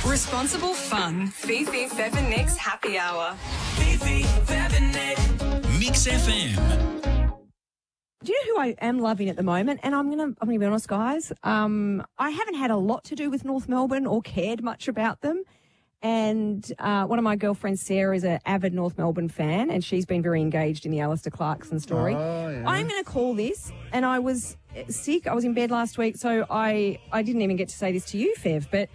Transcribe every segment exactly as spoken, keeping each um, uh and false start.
Responsible fun. Fifi, Fev and Nick's Happy Hour. Fifi, Fev and Nick. Mix F M. Do you know who I am loving at the moment? And I'm gonna I'm gonna be honest, guys. Um, I haven't had a lot to do with North Melbourne or cared much about them. And uh, one of my girlfriends, Sarah, is an avid North Melbourne fan, and she's been very engaged in the Alistair Clarkson story. Oh, yeah. I'm going to call this, and I was sick. I was in bed last week, so I, I didn't even get to say this to you, Fev, but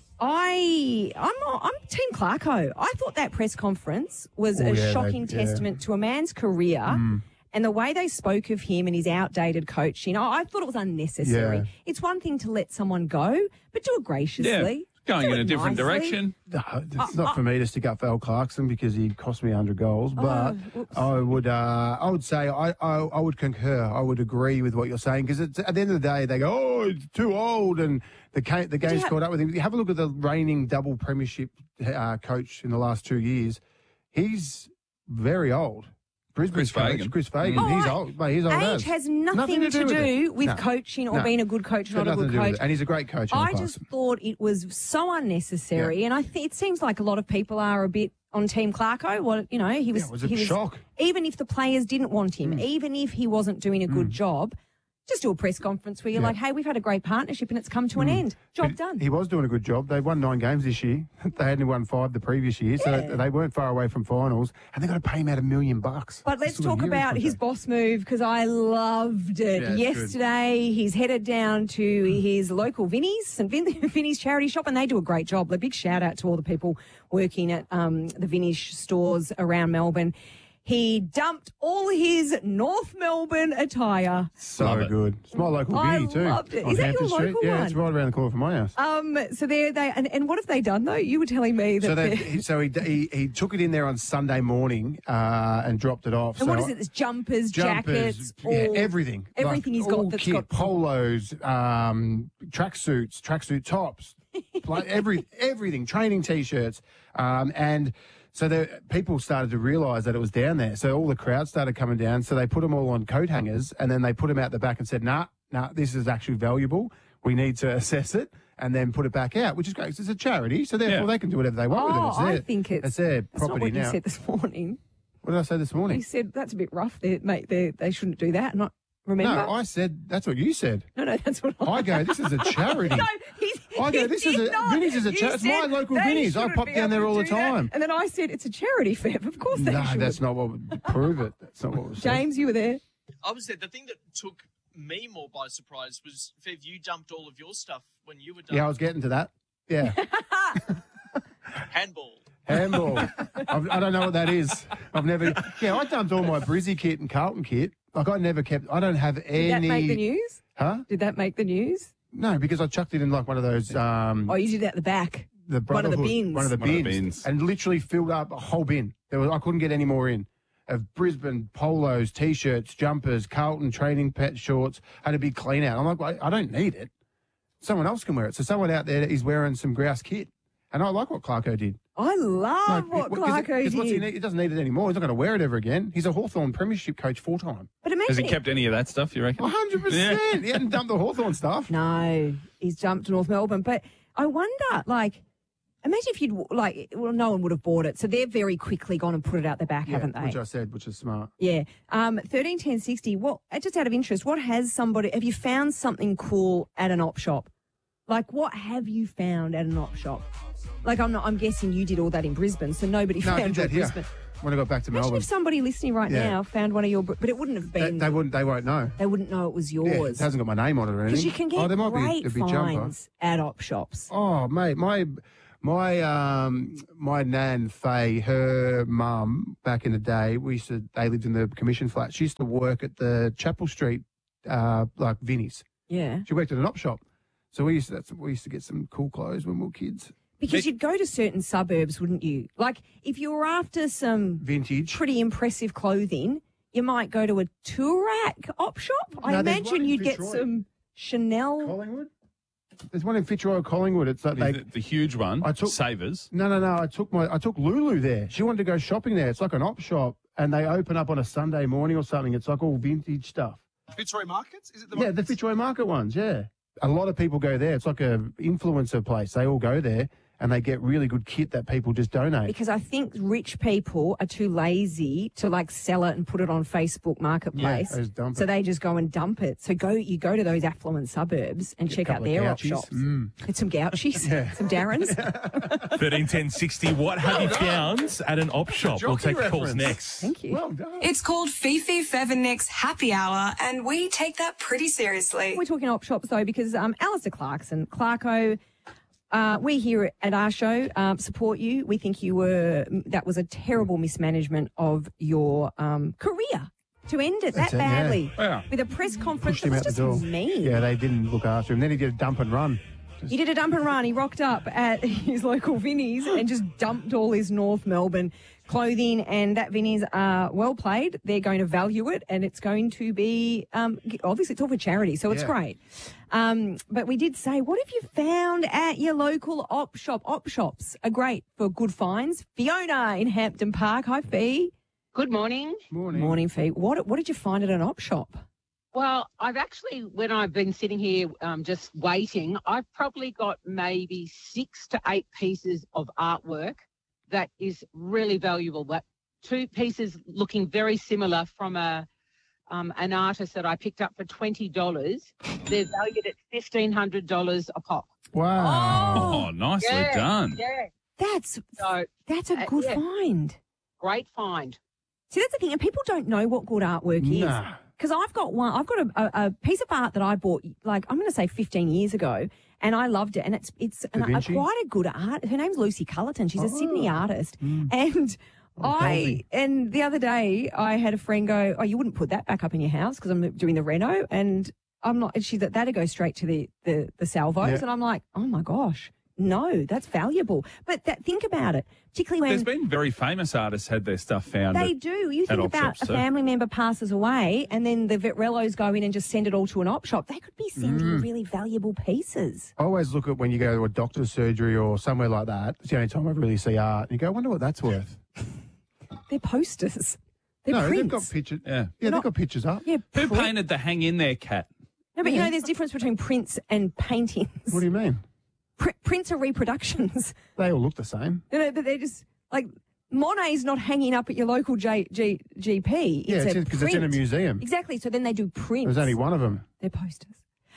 I, I'm I'm Team Clarko. I thought that press conference was Oh, a yeah, shocking they- yeah. testament to a man's career. Mm. And the way they spoke of him and his outdated coaching, I, I thought it was unnecessary. Yeah. It's one thing to let someone go, but do it graciously. Going Do in it a different nicely. direction. No, it's not for me to stick up for Al Clarkson because he cost me one hundred goals. But whoops. I would, uh, I would say, I, I, I would concur. I would agree with what you're saying because at the end of the day, they go, "Oh, it's too old," and the ca- the game's have- caught up with him. You have a look at the reigning double premiership uh, coach in the last two years. He's very old. Brisbane's Chris coach, Fagan. Chris Fagan. Oh, he's I- old. Mate, he's old Age as. has nothing, to do, with, it. with No. coaching or No. being a good coach or Got not a nothing good to do with coach. it. And he's a great coach. in I the just past. thought it was so unnecessary, and I think it seems like a lot of people are a bit on Team Clarko. What you know, he was. Yeah, it was a he was shock. Even if the players didn't want him, even if he wasn't doing a good job, just do a press conference where you're Yeah. like, "Hey, we've had a great partnership, and it's come to an end. Job But done." He was doing a good job. They won nine games this year. They hadn't won five the previous year, so Yeah. they weren't far away from finals. And they got to pay him out a million bucks. But let's This was a talk year about his contract. boss move because I loved it. Yeah, it's Yesterday, he's headed down to his local Vinnie's, St Vin- Vinnie's charity shop, and they do a great job. A big shout out to all the people working at um, the Vinnie's stores around Melbourne. He dumped all his North Melbourne attire. So Love it. good. It's my local I Vinnie too. loved it. on Is that your Hampton Street. local Yeah, one? it's right around the corner from my house. Um, so there they and, and what have they done though? You were telling me that. So, they, they're- he, so he, he he took it in there on Sunday morning uh, and dropped it off. and so what is it? There's jumpers, Jumpers, jackets, yeah, all- everything. everything Like, he's got all that's kit, got- polos, um, tracksuits, tracksuit tops, like every everything, training t-shirts, um, and so the people started to realise that it was down there. So all the crowd started coming down. So they put them all on coat hangers, and then they put them out the back and said, "Nah, nah, this is actually valuable. We need to assess it." And then put it back out, which is great. 'Cause it's a charity, so therefore Yeah. they can do whatever they want with it. Oh, It's I their, think it's it's their that's not property what you now. said this morning. What did I say this morning? You said that's a bit rough, there, mate. They they shouldn't do that. Not remember? No, I said that's what you said. no, no, that's what I. I go, this is a charity. No, he's, I go, he this is did a- not. Vinnie's is a You cha- it's my said local they Vinnie's. I shouldn't pop be down able there to all the do that. time. And then I said it's a charity, Fev. Of course they No, should. that's not what would prove it. That's not what was said. James, you were there. I was there. The thing that took me more by surprise was, Fev, you dumped all of your stuff when you were done. Yeah, I was getting to that. Yeah, Handball. handball. I've, I don't know what that is. I've never. Yeah, I dumped all my Brizzy kit and Carlton kit. Like I never kept. I don't have any. Did that make the news? Huh? Did that make the news? No, because I chucked it in like one of those. Um, Oh, you did it at the back. the one of the Brotherhood- bins. One of the One of the bins, bins. and literally filled up a whole bin. There was I couldn't get any more in. Of Brisbane polos, t-shirts, jumpers, Carlton training pet shorts. Had a big clean out. I'm like, well, I don't need it. Someone else can wear it. So someone out there is wearing some grouse kit, and I like what Clarko did. I love No, what because- Clarko because did. what's he need? He doesn't need it anymore. He's not going to wear it ever again. He's a Hawthorn premiership coach full time. But imagine Has he it- kept any of that stuff, you reckon? one hundred percent. He hadn't dumped the Hawthorn stuff. No, he's jumped to North Melbourne. But I wonder, like, imagine if you'd, like, well, no one would have bought it. So they've very quickly gone and put it out the back, Yeah, haven't they? which I said, which is smart. Yeah. Um, thirteen ten sixty. What, just out of interest, what has somebody, have you found something cool at an op shop? Like, what have you found at an op shop? Like, I'm not, I'm guessing you did all that in Brisbane, so nobody No, I found did your that here Brisbane. when I got back to Imagine Melbourne. if somebody listening right Yeah. now found one of your, but it wouldn't have They, been, they wouldn't. They won't know. they wouldn't know it was Yeah, yours. it hasn't got my name on it or anything. Because you can get oh, there might great be, there'd be jumper. finds at op shops. Oh, mate, my my um my nan Faye, her mum back in the day, we used to. They lived in the commission flat. She used to work at the Chapel Street, uh, like Vinnie's. Yeah. She worked at an op shop, so we used to. That's, we used to get some cool clothes when we were kids. Because you'd go to certain suburbs, wouldn't you? Like, if you were after some Vintage. pretty impressive clothing, you might go to a Toorak op shop. I No, there's one imagine in you'd get Fitzroy. some Chanel. Collingwood. There's one in Fitzroy, Collingwood. It's like they. the, the huge one, I took- Savers. No, no, no. I took my I took Lulu there. She wanted to go shopping there. It's like an op shop, and they open up on a Sunday morning or something. It's like all vintage stuff. Fitzroy Markets? Is it the Yeah, the markets? Fitzroy Market ones. Yeah, a lot of people go there. It's like a influencer place. They all go there, and they get really good kit that people just donate. Because I think rich people are too lazy to like sell it and put it on Facebook Marketplace. Yeah, they just dump so it. they just go and dump it. So go, you go to those affluent suburbs and Get a check out couple of their op couchies. shops. Mm. Get some gouchies, some Darrens. thirteen ten sixty. What have you found at an op shop? We'll jockey take calls reference. next. Thank you. Well done. It's called Fifi Fevinix Happy Hour, and we take that pretty seriously. We're talking op shops though because um, Alistair Clarkson, Clarko, uh, we here at our show um, support you. We think you were that was a terrible mismanagement of your um, career to end it That's that it, yeah. badly Yeah. with a press conference. Pushed him That out was the just door. mean. Yeah, they didn't look after him. Then he did a dump and run. He did a dump and run. He rocked up at his local Vinnie's and just dumped all his North Melbourne clothing. And that Vinnie's are well played. They're going to value it, and it's going to be um, obviously it's all for charity, so it's Yeah. great. Um, but we did say, what have you found at your local op shop? Op shops are great for good finds. Fiona in Hampton Park. Hi, Fee. Good morning. Morning. Morning, Fee. What what did you find at an op shop? Well, I've actually, when I've been sitting here um, just waiting, I've probably got maybe six to eight pieces of artwork that is really valuable. But two pieces looking very similar from a um, an artist that I picked up for twenty dollars. They're valued at fifteen hundred dollars a pop. Wow. Oh, nicely Yeah, done. Yeah. That's So that's a Uh, good yeah. find. great find. See, that's the thing, and people don't know what good artwork is. Nah. Because I've got one, I've got a, a, a piece of art that I bought, like I'm going to say fifteen years ago, and I loved it. And it's it's an, Da a, Vinci? quite a good art. Her name's Lucy Cullerton. She's a Sydney artist, Mm. and Oh, I Goldie. and the other day I had a friend go, "Oh, you wouldn't put that back up in your house because I'm doing the reno," and I'm not. And she that that'd go straight to the the the salvos, Yeah. and I'm like, "Oh my gosh." No, that's valuable. But that, think about it, particularly when There's been very famous artists had their stuff found. they at- do. You at think op about shops, a so- family member passes away and then the Vitrellos go in and just send it all to an op shop. They could be sending Mm. really valuable pieces. I always look at when you go to a doctor's surgery or somewhere like that. It's the only time I really see art. And you go, I wonder what that's worth. They're posters. They're no, prints. they've got pictures. Yeah. Yeah, they've not- got pictures up. Yeah, Who print- painted the hang in there cat? No, but you know, there's difference between prints and paintings. What do you mean? Pr- prints are reproductions. They all look the same. No, no, but they're just like Monet's not hanging up at your local G- G- GP. Yeah, It's a because it's in a print. museum. Exactly. So then they do prints. There's only one of them. They're posters.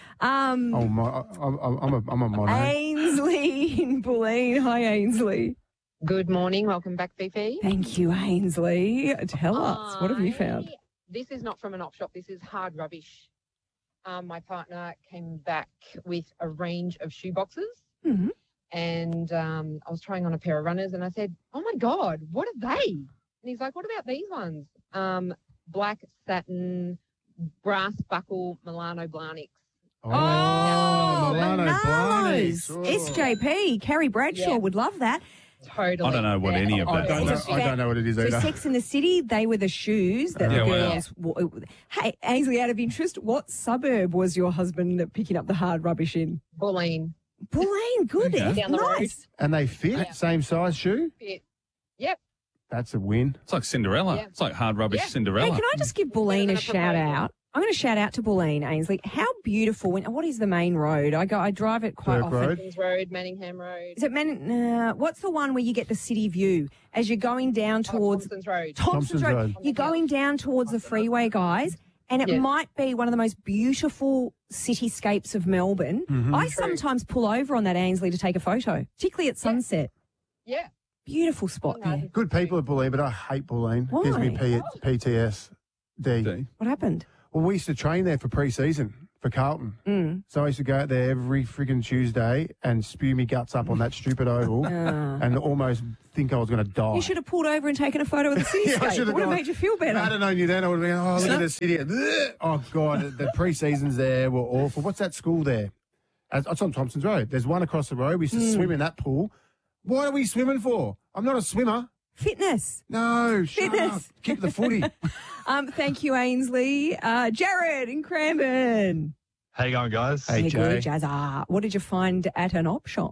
Um, Oh, my, I, I, I'm a, I'm a Monet. Ainsley in Bulleen. Hi, Ainsley. Good morning. Welcome back, Fifi. Thank you, Ainsley. Tell us, what have you found? I- This is not from an op shop. This is hard rubbish. Um, my partner came back with a range of shoe boxes, Mhm. and um, I was trying on a pair of runners, and I said, "Oh my God, what are they?" And he's like, "What about these ones? Um, black satin, brass buckle, Milano Blahniks." Oh, Oh, Milano Manolos. Blahniks. Oh. S J P. Carrie Bradshaw Yeah. would love that. Totally. I don't know what Yeah. any of I that don't, was. know, I don't know what it is So either. Sex in the City, they were the shoes that Yeah, the wow. girls wore. Hey, Ainsley, out of interest, what suburb was your husband picking up the hard rubbish in? Bulleen. Bulleen, good. Okay. eh? Down the road. Nice. And they fit? Yeah. Same size shoe? Fit. Yep. That's a win. It's like Cinderella. Yeah. It's like hard rubbish Yeah. Cinderella. Hey, can I just give Bulleen than a a shout proposal. out? I'm going to shout out to Bulleen, Ainsley. How beautiful. When, what is the main road? I go. I drive it quite Burke often. Road? Kings Road, Manningham Road. Is it Man? Uh, what's the one where you get the city view as you're going down Oh, towards Thompson's Road. Thompson's Thompson's Road? Road. You're going down towards the freeway, guys, and it Yeah. might be one of the most beautiful cityscapes of Melbourne. Mm-hmm. I True. sometimes pull over on that Ainsley to take a photo, particularly at sunset. Yeah. Beautiful spot Yeah, there. Good people at Bulleen, but I hate Bulleen. Why? Gives me P- P T S D. D. What happened? Well, we used to train there for pre-season for Carlton. Mm. So I used to go out there every friggin' Tuesday and spew me guts up on that stupid oval Uh, and almost think I was going to die. you should have pulled over and taken a photo of the cityscape. Yeah, I should it have would have gone- made you feel If I better. had known you then, I would have been, oh, look at the city. Oh, God, the pre-seasons there were awful. What's that school there? It's it's on Thompson's Road. There's one across the road. We used to Hmm. swim in that pool. What are we swimming for? I'm not a swimmer. Fitness. No, shut Fitness. up. Keep the footy. Um, thank you, Ainsley. Uh, Jared in Cranbourne. How you going, guys? Hey, Hey, Jay. good, Jazza. What did you find at an op shop?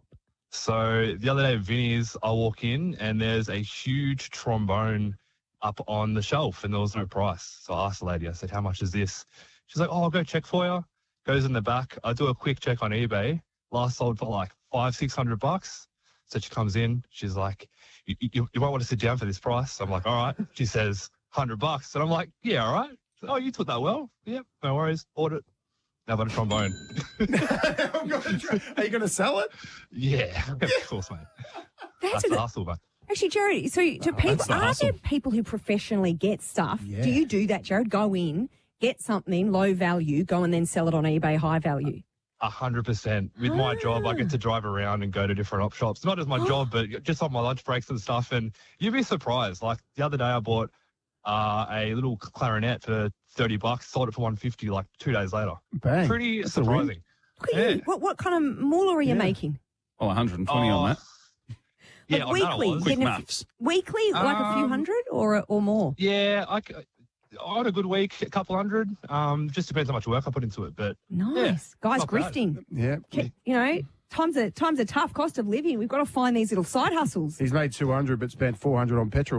So the other day at Vinnie's, I walk in and there's a huge trombone up on the shelf and there was no price. So I asked the lady, I said, how much is this? She's like, oh, I'll go check for you. Goes in the back. I do a quick check on eBay. Last sold for like five, six hundred bucks. So she comes in. She's like, you, you, you might want to sit down for this price. I'm like, all right. She says, hundred bucks. And I'm like, yeah, all right. Oh, you took that well. Yep, no worries. Order it. Now about a trombone. Are you going to sell it? Yeah, of course, mate. That's That's a- the hustle, mate. Actually, Jared, so do people, that's the are hustle. there people who professionally get stuff? Yeah. Do you do that, Jared? Go in, get something low value, go and then sell it on eBay high value? A hundred percent. With my job, I get to drive around and go to different op shops. Not as my job, but just on my lunch breaks and stuff. And you'd be surprised. Like the other day, I bought uh, a little clarinet for thirty bucks, sold it for one fifty. Like two days later. Bang. Pretty That's a win. surprising. Look at you. What, what kind of moolah are you Yeah. making? Oh, one hundred twenty on that. Yeah, Like I know it weekly, was. Quick getting a f- maths. weekly, like a few Um, hundred or or more? Yeah, I, c- on a good week, a couple hundred. Um, just depends how much work I put into it. But Nice. Guys, not bad. grifting. Yeah. Ke- You know, times are, times are tough, cost of living. We've got to find these little side hustles. He's made two hundred but spent four hundred on petrol.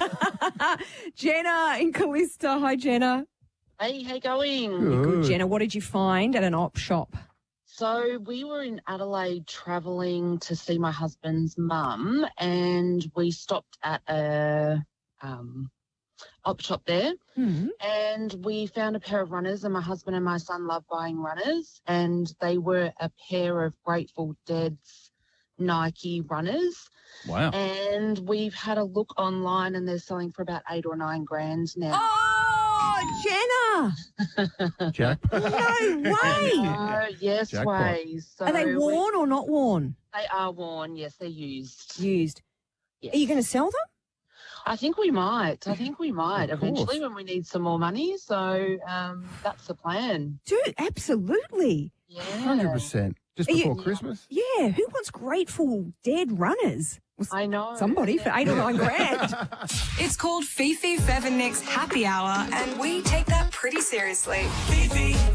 Jenna in Callista. Hi, Jenna. Hey, how you going? Good, Good. Jenna. What did you find at an op shop? So we were in Adelaide travelling to see my husband's mum, and we stopped at a um, op shop there, Hmm. and we found a pair of runners, and my husband and my son love buying runners, and they were a pair of Grateful Dead's Nike runners. Wow. And we've had a look online, and they're selling for about eight or nine grand now. Oh, Jenna. Jack. No way. Oh, yes, Jackpot. ways. So Are they we- worn or not worn? They are worn. Yes, they're used. Used. Yes. Are you going to sell them? I think we might. I think we might Of eventually course. when we need some more money. So um, that's the plan. Dude, absolutely. Yeah. one hundred percent. Just Are you- before Christmas. Yeah. Who wants Grateful Dead runners? Well, I know. Somebody for eight or nine grand. It's called Fifi Fev and Nick's Happy Hour, and we take that pretty seriously. Fifi